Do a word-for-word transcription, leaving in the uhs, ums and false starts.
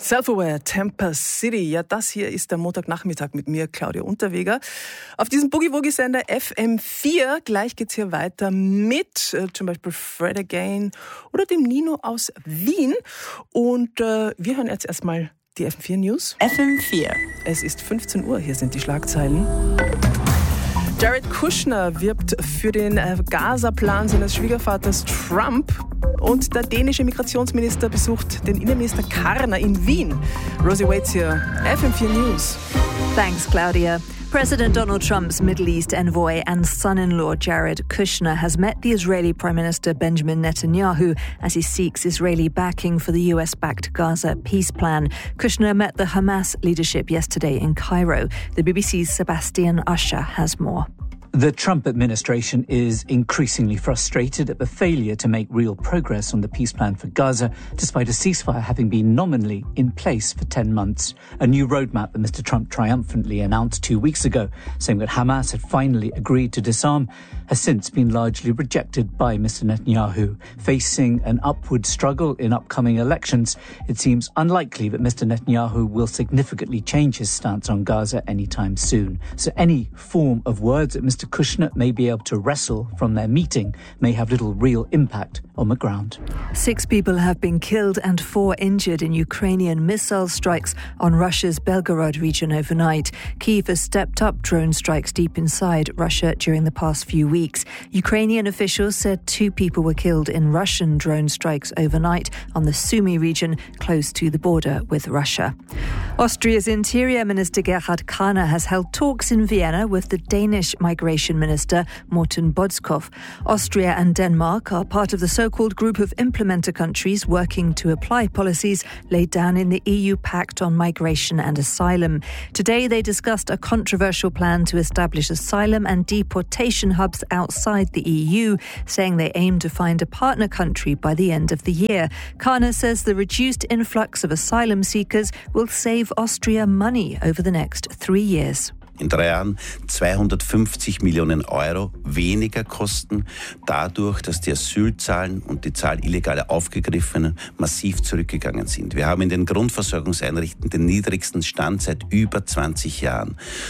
Self-Aware, Tampa City. Ja, das hier ist der Montagnachmittag mit mir, Claudia Unterweger. Auf diesem Boogie-Woogie-Sender F M vier. Gleich geht's hier weiter mit äh, zum Beispiel Fred Again oder dem Nino aus Wien. Und äh, wir hören jetzt erstmal die F M vier News. F M vier. Es ist fünfzehn Uhr, hier sind die Schlagzeilen. Jared Kushner wirbt für den Gaza-Plan seines Schwiegervaters Trump und der dänische Migrationsminister besucht den Innenminister Karner in Wien. Rosie Waits hier, F M vier News. Thanks, Claudia. President Donald Trump's Middle East envoy and son-in-law Jared Kushner has met the Israeli Prime Minister Benjamin Netanyahu as he seeks Israeli backing for the U S-backed Gaza peace plan. Kushner met the Hamas leadership yesterday in Cairo. The B B C's Sebastian Usher has more. The Trump administration is increasingly frustrated at the failure to make real progress on the peace plan for Gaza, despite a ceasefire having been nominally in place for ten months. A new roadmap that Mister Trump triumphantly announced two weeks ago, saying that Hamas had finally agreed to disarm, has since been largely rejected by Mister Netanyahu. Facing an upward struggle in upcoming elections, it seems unlikely that Mister Netanyahu will significantly change his stance on Gaza anytime soon. So any form of words that Mister Kushner may be able to wrestle from their meeting may have little real impact on the ground. Six people have been killed and four injured in Ukrainian missile strikes on Russia's Belgorod region overnight. Kyiv has stepped up drone strikes deep inside Russia during the past few weeks. Ukrainian officials said two people were killed in Russian drone strikes overnight on the Sumy region close to the border with Russia. Austria's Interior Minister Gerhard Kahner has held talks in Vienna with the Danish Migration Minister Morten Bodskov. Austria and Denmark are part of the so-called group of implementer countries working to apply policies laid down in the E U Pact on Migration and Asylum. Today they discussed a controversial plan to establish asylum and deportation hubs outside the E U, saying they aim to find a partner country by the end of the year. Kahner says the reduced influx of asylum seekers will save Austria money over the next three years. In drei Jahren zweihundertfünfzig Millionen Euro weniger kosten, dadurch, dass die Asylzahlen und die Zahl illegaler Aufgegriffenen massiv zurückgegangen sind. Wir haben in den Grundversorgungseinrichtungen den niedrigsten Stand seit über zwanzig Jahren.